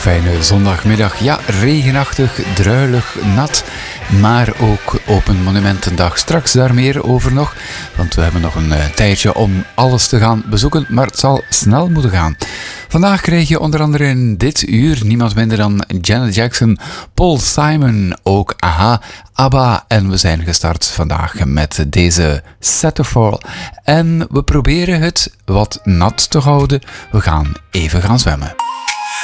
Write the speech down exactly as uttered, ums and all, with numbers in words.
fijne zondagmiddag. Ja, regenachtig, druilig, nat, maar ook Open Monumentendag. Straks daar meer over nog, want we hebben nog een uh, tijdje om alles te gaan bezoeken, maar het zal snel moeten gaan. Vandaag krijg je onder andere in dit uur niemand minder dan Janet Jackson, Paul Simon, ook Aha, ABBA en we zijn gestart vandaag met deze Setterfall. En we proberen het wat nat te houden. We gaan even gaan zwemmen.